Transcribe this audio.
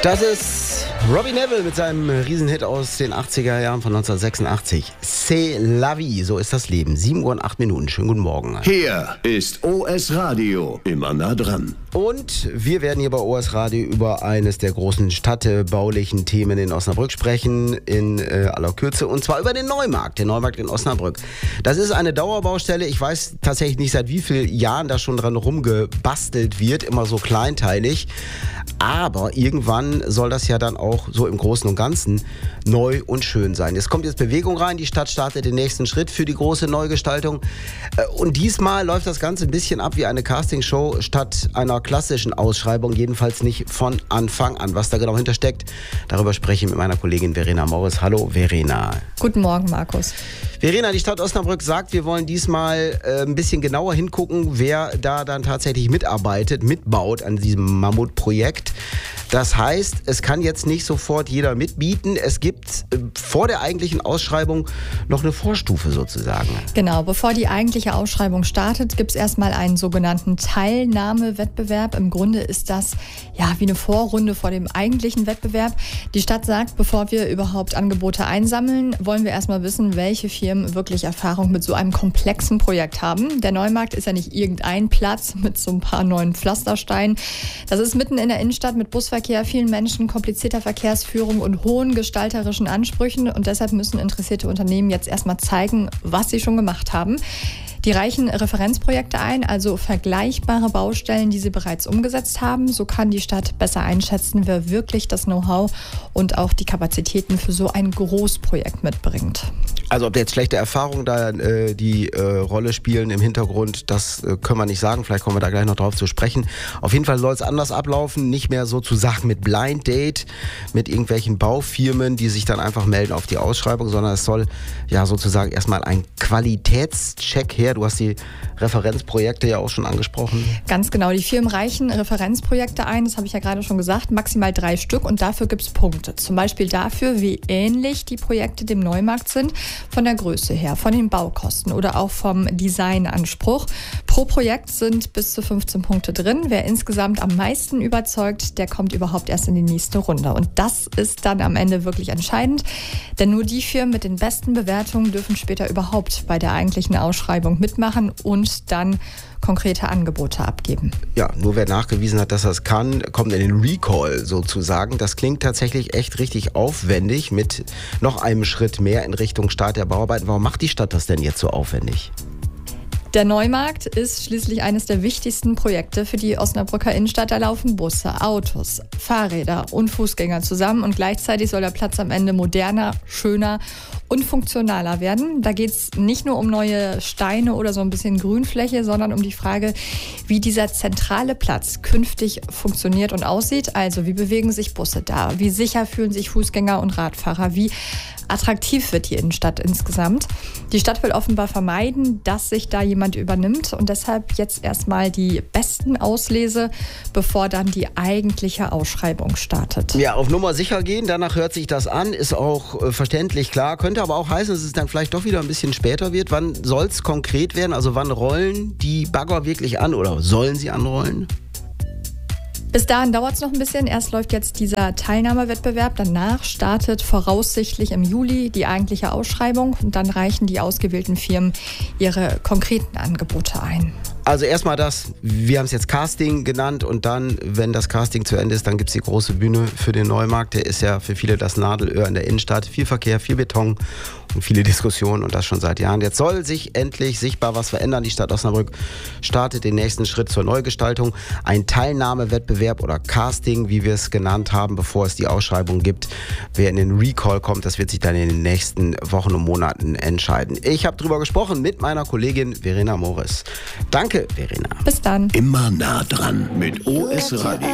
Das ist Robbie Nevil mit seinem Riesenhit aus den 80er Jahren von 1986. C'est la vie, so ist das Leben. 7 Uhr und 8 Minuten. Schönen guten Morgen. Hier ist OS Radio, immer nah dran. Und wir werden hier bei OS Radio über eines der großen stadtbaulichen Themen in Osnabrück sprechen, in aller Kürze. Und zwar über den Neumarkt in Osnabrück. Das ist eine Dauerbaustelle. Ich weiß tatsächlich nicht, seit wie vielen Jahren da schon dran rumgebastelt wird, immer so kleinteilig. Aber irgendwann soll das ja dann auch so im Großen und Ganzen neu und schön sein. Es kommt jetzt Bewegung rein, die Stadt startet den nächsten Schritt für die große Neugestaltung. Und diesmal läuft das Ganze ein bisschen ab wie eine Castingshow statt einer klassischen Ausschreibung, jedenfalls nicht von Anfang an. Was da genau hintersteckt, darüber spreche ich mit meiner Kollegin Verena Morris. Hallo Verena. Guten Morgen, Markus. Verena, die Stadt Osnabrück sagt, wir wollen diesmal ein bisschen genauer hingucken, wer da dann tatsächlich mitbaut an diesem Mammutprojekt. Das heißt, es kann jetzt nicht sofort jeder mitbieten. Es gibt vor der eigentlichen Ausschreibung noch eine Vorstufe sozusagen. Genau, bevor die eigentliche Ausschreibung startet, gibt es erstmal einen sogenannten Teilnahmewettbewerb. Im Grunde ist das ja wie eine Vorrunde vor dem eigentlichen Wettbewerb. Die Stadt sagt, bevor wir überhaupt Angebote einsammeln, wollen wir erstmal wissen, welche Firmen wirklich Erfahrung mit so einem komplexen Projekt haben. Der Neumarkt ist ja nicht irgendein Platz mit so ein paar neuen Pflastersteinen. Das ist mitten in der Innenstadt mit Busverkehr, vielen Menschen, komplizierter Verkehrsführung und hohen gestalterischen Ansprüchen. Und deshalb müssen interessierte Unternehmen jetzt erstmal zeigen, was sie schon gemacht haben. Die reichen Referenzprojekte ein, also vergleichbare Baustellen, die sie bereits umgesetzt haben. So kann die Stadt besser einschätzen, wer wirklich das Know-how und auch die Kapazitäten für so ein Großprojekt mitbringt. Also ob da jetzt schlechte Erfahrungen da die Rolle spielen im Hintergrund, das können wir nicht sagen. Vielleicht kommen wir da gleich noch drauf zu sprechen. Auf jeden Fall soll es anders ablaufen, nicht mehr sozusagen mit Blind Date, mit irgendwelchen Baufirmen, die sich dann einfach melden auf die Ausschreibung, sondern es soll ja sozusagen erstmal ein Qualitätscheck her. Du hast die Referenzprojekte ja auch schon angesprochen. Ganz genau, die Firmen reichen Referenzprojekte ein, das habe ich ja gerade schon gesagt, maximal 3 Stück und dafür gibt es Punkte. Zum Beispiel dafür, wie ähnlich die Projekte dem Neumarkt sind, von der Größe her, von den Baukosten oder auch vom Designanspruch. Pro Projekt sind bis zu 15 Punkte drin. Wer insgesamt am meisten überzeugt, der kommt überhaupt erst in die nächste Runde. Und das ist dann am Ende wirklich entscheidend, denn nur die Firmen mit den besten Bewertungen dürfen später überhaupt bei der eigentlichen Ausschreibung mitmachen und dann konkrete Angebote abgeben. Ja, nur wer nachgewiesen hat, dass er es kann, kommt in den Recall sozusagen. Das klingt tatsächlich echt richtig aufwendig mit noch einem Schritt mehr in Richtung Start der Bauarbeiten. Warum macht die Stadt das denn jetzt so aufwendig? Der Neumarkt ist schließlich eines der wichtigsten Projekte für die Osnabrücker Innenstadt. Da laufen Busse, Autos, Fahrräder und Fußgänger zusammen und gleichzeitig soll der Platz am Ende moderner, schöner und funktionaler werden. Da geht es nicht nur um neue Steine oder so ein bisschen Grünfläche, sondern um die Frage, wie dieser zentrale Platz künftig funktioniert und aussieht. Also wie bewegen sich Busse da? Wie sicher fühlen sich Fußgänger und Radfahrer? Wie attraktiv wird die Innenstadt insgesamt? Die Stadt will offenbar vermeiden, dass sich da jemand übernimmt und deshalb jetzt erstmal die besten Auslese, bevor dann die eigentliche Ausschreibung startet. Ja, auf Nummer sicher gehen, danach hört sich das an, ist auch verständlich klar, könnte aber auch heißen, dass es dann vielleicht doch wieder ein bisschen später wird. Wann soll es konkret werden? Also wann rollen die Bagger wirklich an oder sollen sie anrollen? Bis dahin dauert es noch ein bisschen. Erst läuft jetzt dieser Teilnahmewettbewerb. Danach startet voraussichtlich im Juli die eigentliche Ausschreibung. Und dann reichen die ausgewählten Firmen ihre konkreten Angebote ein. Also erstmal wir haben es jetzt Casting genannt und dann, wenn das Casting zu Ende ist, dann gibt es die große Bühne für den Neumarkt. Der ist ja für viele das Nadelöhr in der Innenstadt. Viel Verkehr, viel Beton und viele Diskussionen und das schon seit Jahren. Jetzt soll sich endlich sichtbar was verändern. Die Stadt Osnabrück startet den nächsten Schritt zur Neugestaltung. Ein Teilnahmewettbewerb oder Casting, wie wir es genannt haben, bevor es die Ausschreibung gibt. Wer in den Recall kommt, das wird sich dann in den nächsten Wochen und Monaten entscheiden. Ich habe drüber gesprochen mit meiner Kollegin Verena Morris. Danke, Verena. Bis dann. Immer nah dran mit OS Radio.